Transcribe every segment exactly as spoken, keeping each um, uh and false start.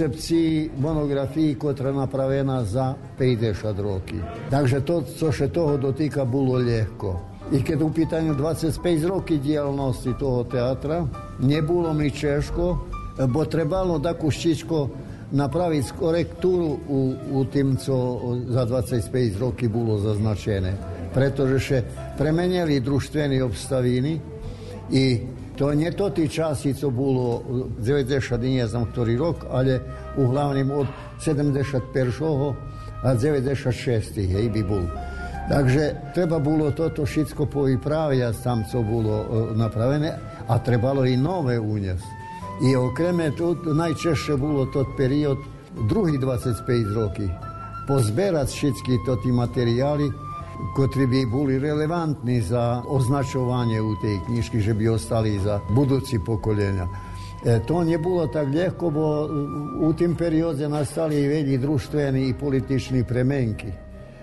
koncepcii monografii, ktorá napravená za päťdesiat rokov. Takže to, čo sa toho dotýka, bolo ľahko. I keď u pitanju dvadsaťpäť rokov dijelnosti toho teatra, nebolo mi češko, bo trebalo takú štičko napraviť korektúru u, u tým, co za dvadsaťpäť rokov bolo zaznačené. Pretože sa premenili družstvení obstaviny i to nie to tí časy, co bolo deväťdesiat, nie znam ktorý rok, ale uhlavným od sedemdesiatjeden a deväťdesiatšesť, hej, by bol. Takže treba bolo toto všetko povypravia tam, co bolo napravené a trebalo i nové uniesť. I okreme to, najčešće bolo to period druhých dvadsaťpäť rokov. Pozberať všetky toti materiály, ktorí by boli relevantní za označovanie u tej knižky, že by ostali za budúci pokolenia. E, to nebolo tak ľahko, bo u tým perióde nastali veľmi družstvení i političní premenky.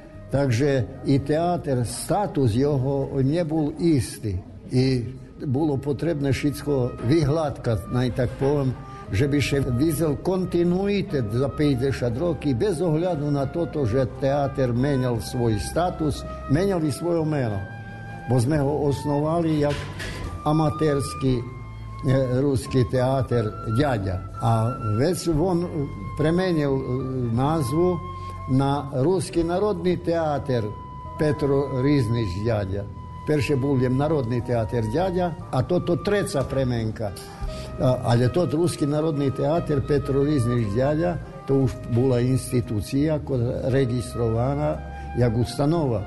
Takže i teáter, status jeho nebol istý. I bolo potrebné všetko vyhľadkať, naj tak poviem, že by sa vyzel kontinuitet za päťdesiat rokov bez ohľadu na toto, že teáter menil svoj status, menil i svoje meno. Bo sme ho osnovali jak amatérsky ruský teáter Ďaďa. A vec on premenil názvu na Ruský národný teáter Petro Riznič Ďaďa. Perše bol Národný teáter Ďaďa a toto treća premenka. Ale to Ruský národný teáter Petro Riznič Ďaďa, to už bola inštitúcia registrovaná jak ustanova.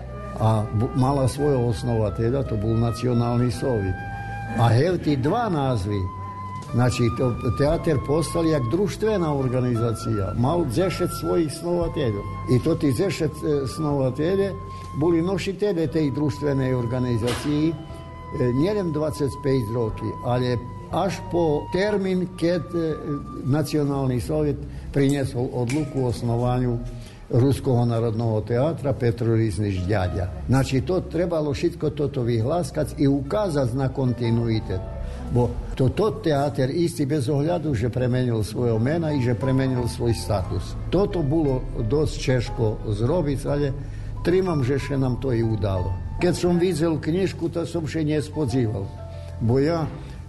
A mala svojho osnovateľa, to bol Nacionálny soviet. A hevti dva názvy, znači to teáter postal jak družstvená organizácia, mal dešet svojich snovateľov. I to tí dešet snovateľe boli nositeľe tej družstvenej organizácii nielen dvadsaťpäť rokov, ale až po termín, keď Nacionálny soviet priniesol odluku o osnovaniu Ruského národného teátra Petro Riznič Ďaďa. Znači, to trebalo všetko toto vyhláskať i ukázať na kontinuitet. Bo toto teáter istý bez ohľadu, že premenil svoje mena i že premenil svoj status. Toto bolo dosť ťažko zrobiť, ale trimam, že sa nám to i udalo. Keď som videl knižku, to som sa nespodzíval. Bo ja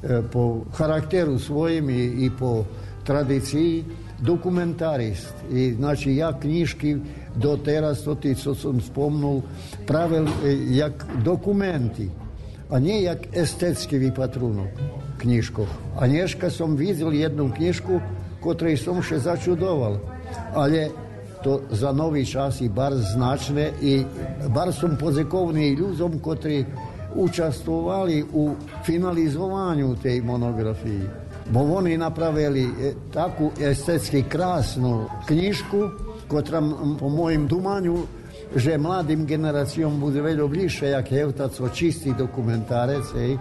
po charakteru svojim i, i po tradícii dokumentarist. I, znači, ja knižky doteraz, to tí, co som spomnul, pravil jak dokumenti, a nie jak estetický vypatrunok knižkoch. A dneska som videl jednu knižku, ktorej som še začudoval. Ale to za nový čas i bar značné i bar som pozekovný ľuďom, ktorí učestvovali u finalizovanju tej monografii. Bo oni napravili takú estetsky krásnu knižku, ktorá po mojim dumanju, že mladým generacijom bude veľmi bližšie, jak hevtac o čistý dokumentarec, hej.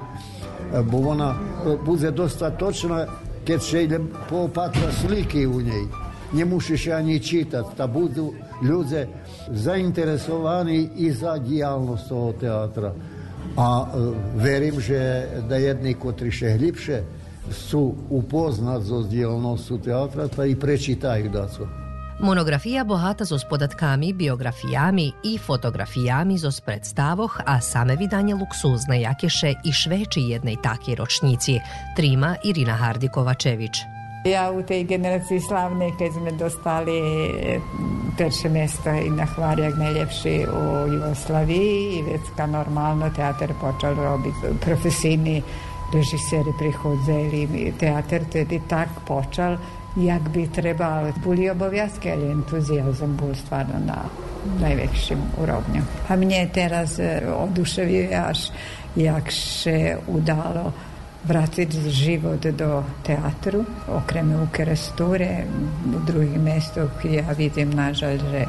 Bo ona bude dostatočná, keď sa poopatra sliky u nej. Nemusíš ani čítať, ta budú ľudia zainteresovaní i za diálnosť toho teátra. A verím, že da jedni, ktorí še hlibše sú upoznat zo dijelnostu teatra, pa i prečitaju daco. Monografija bohata zo s podatkami, biografijami i fotografijami zo s predstavoh, a same vidanje luksuzne jakeše i šveči jednej takej ročnici, trima Irina Hardikovačević. Ja u tej generaciji slavnej, keď sme dostali perše mesto i na hvarjak najljepši u Jugoslaviji, i vecka normalno teater počal robiti, profesijni režiseri prihodzeli, teater tedy tak počal, jak bi trebalo. Boli obovjazke, ali entuzijazam bol stvarno na najvećim urovnju. A mnje teraz oduševio až, jak še udalo vratiti život do teatru, okreme u Keresture, u drugih mestov, ja vidim, nažal, že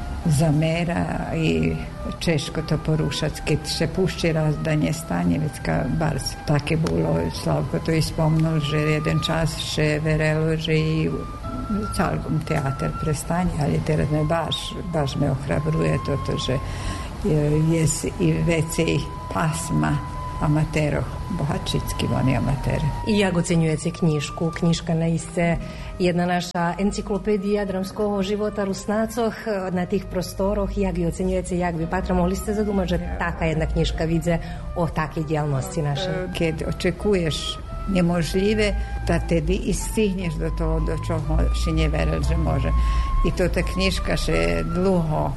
zamera i češko to porušati, keď se pušči razdanje stanje, već ka bar tak je bilo, Slavko to ispomnul, že jeden čas še verelo, že i celkom teater prestanje, ali teraz me baš, baš me ohrabruje toto, že je i vecej pasma amateroch, bohačickí oni amatéri. I jak oceňujete knižku? Knižka naiste jedna naša encyklopédia dramského života Rusnácoch na tých prostoroch. Jak ju oceňujete? Jak vy, Patra, mohli ste zadumať, že taká jedna knižka vidze o takej dielnosti našej? Keď očekuješ nemožljive, da tedy i stihneš do toho, do čoho še neveril, že može. I to ta knjižka še dluho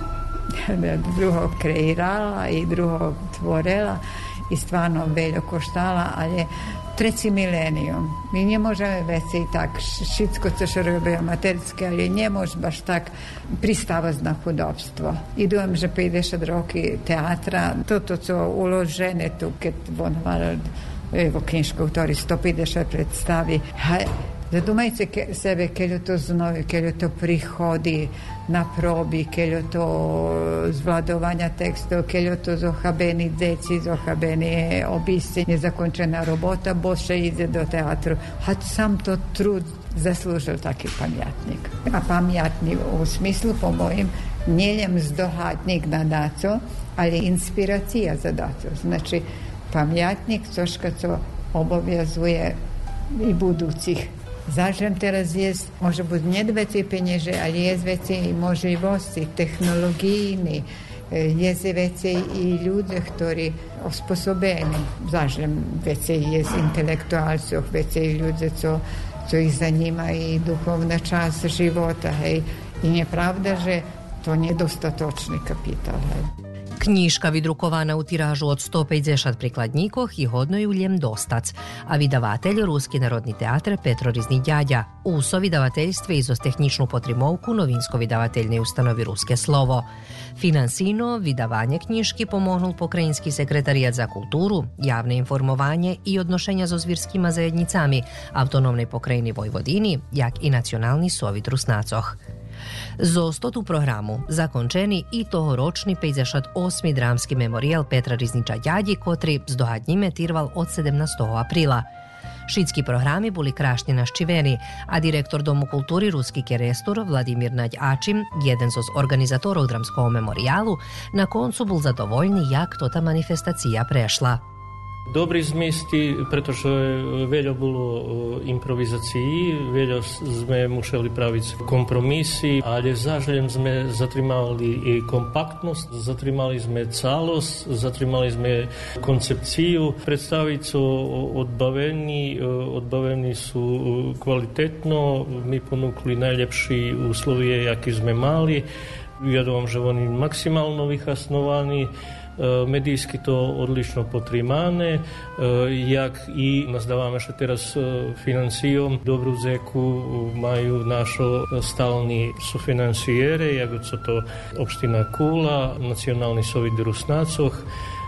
drugo kreirala i drugo tvorila i stvarno veľo koštala, ale treći milenijum. Mi ne možemo već i tak šitsko co što robi amaterske, ali ne može baš tak pristavati na hudobstvo. I dujem, že pedeset roki teatra, to to co uložene tu, kad on hvala evo knjižka, u tori sto pedeset predstavi. Zadumajte ke, sebe, keľo to znovi, keľo to prihodi na probi, keľo to zvladovanja tekstov, keľo to zohabeni deci, zohabeni obisci, nezakončena robota, boše ide do teatru. A sam to trud zaslužil taký pamjatnik. A pamjatnik u smislu, po mojim, njeljem zdohatnik na daco, ali inspiracija za daco. Znači, pamjatnik, coška co obovjazuje i buducich. Zažem teraz jest, może być nie więcej pieniędzy, ale jest więcej możliwości technologijnych, jest więcej i ludzi, którzy osposobeni. Zažem więcej jest intelektualców, więcej ludzi, co, co ich zanima i duchowna časť života. Hej. I nieprawda, że to nedostatočný kapitál. Hej. Knižka vydrukovaná u tirážu od sto päťdesiat prikladníkoch i hodno ju ljem dostac, a vydavatelj Ruski narodni teatr Petro Rizni ďaďa. Úso vydavateljstve izos tehničnu potrimovku novinsko vydavateljne ustanovi Ruske slovo. Finansijno vydavanje knjižki pomohnul pokrajinski sekretarijat za kulturu, javne informovanje i odnošenja zo zvirskima zajednicami autonomnej pokrajini Vojvodini, jak i nacionalni sovit Rusnacoh. Zo stotu programu zakončeni i tohoročni päťdesiat osmi dramski memorial Petra Rizniča ďaďi, kotri zdohadnjime tirval od sedemnaestog apríla. Šitski programi boli krašni naščiveni, a direktor Domu kulturi Ruski kerestur Vladimir Naď Ačim, jeden zo organizatorov dramskog memorialu, na koncu bol zadovoljni jak to ta manifestacija prešla. Dobrí zmysty, pretože veľa bolo improvizácií, veľa sme museli praviť kompromisy, ale zážalem sme zatrimali i kompaktnosť, zatrimali sme celosť, zatrimali sme koncepciu. Predstaviť sú odbavení, odbavení sú kvalitetno, my ponúkli najlepší úslovie, aké sme mali. Ja dúfam, že oni maksimálno vychasnovaní. Medijski to odlično potrimane, jak i nazdávame, že teraz financijom Dobru zeku majú našo stalni sufinansijere, jak co to opština Kula, Nacionalni sovit Rusnacoh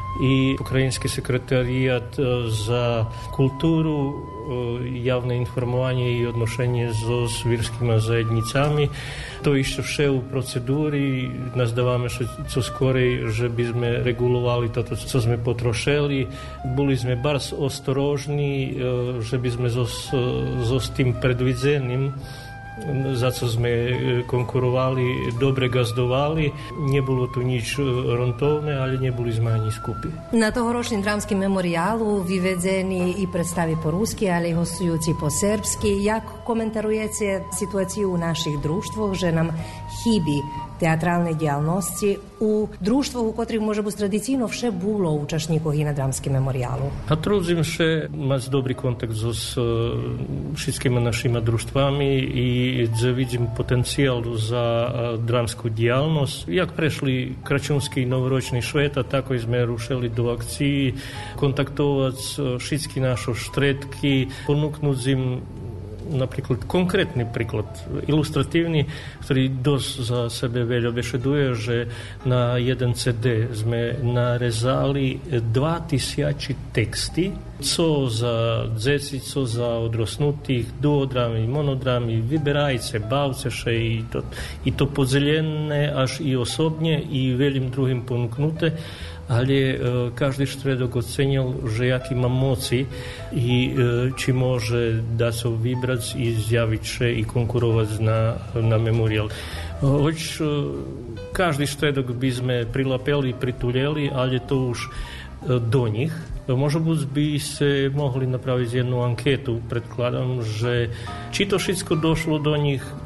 i Pokrajinski sekretarijat za kulturu, javne informovanje i odnošenje so svirskima zajednicami. To ešte vše u procedúry. Nazdávame, že co skorej, že by sme regulovali toto, co sme potrošeli. Boli sme bars ostrožní, že by sme so, so s tým predvidzeným, za co sme konkurovali, dobre gazdovali. Nebolo tu nič rontovné, ale neboli sme ani skupy. Na tohoročnom dramskom memoriálu vyvedení i predstavy po rusky, ale i hostujúci po serbsky. Jak komentarujete situáciu u našich družstvoch, že nám chýbi teatrálnej dijalnosti u društvoch, u kotrih može biti tradicijno vše bulo učašnikov i na dramskom memorialu? A trudzim še mať dobrý kontakt so s všetkými našimi društvami i že vidím potenciál za dramskú dijalnosť. Jak prešli kračunský novoročný šveta, tako i sme rušili do akcií, kontaktovať všetky naše štretky, ponúknuť im napríklad konkrétny príklad, ilustratívny, ktorý dosť za sebe veľa vešeduje, že na jeden cé dé sme narezali dva tisíce texty, co za deci, co za odrosnutých, duodramy, monodramy, vyberajce, bavceše i to, i to podzelené až i osobne i veľým druhým ponúknuté, ale e, každý štvedok ocenil, že jaký má moci i e, či môže dať sa vybrať i zjaviť še i konkurovať na, na memoriál. Hoď e, každý štvedok by sme prilapeli, prituleli, ale to už e, do nich. Možno by ste mohli napraviť jednu anketu, predkladám, že či to všetko došlo do nich